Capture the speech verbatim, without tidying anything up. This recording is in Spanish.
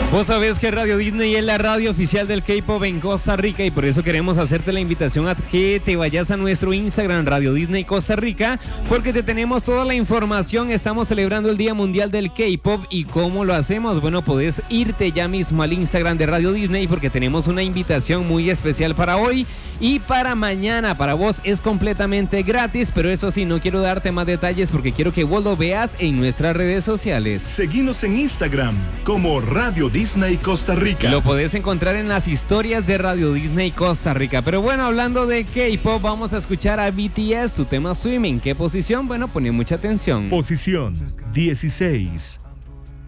Vos sabés que Radio Disney es la radio oficial del K-pop en Costa Rica y por eso queremos hacerte la invitación a que te vayas a nuestro Instagram Radio Disney Costa Rica, porque te tenemos toda la información. Estamos celebrando el Día Mundial del K-pop y ¿cómo lo hacemos? Bueno, podés irte ya mismo al Instagram de Radio Disney porque tenemos una invitación muy especial para hoy y para mañana. Para vos es completamente gratis, pero eso sí, no quiero darte más detalles porque quiero que vos lo veas en nuestras redes sociales. Seguinos en Instagram como Radio Disney Costa Rica. Lo podés encontrar en las historias de Radio Disney Costa Rica. Pero bueno, hablando de K-pop, vamos a escuchar a B T S, su tema Swimming. ¿Qué posición? Bueno, poné mucha atención. Posición dieciséis.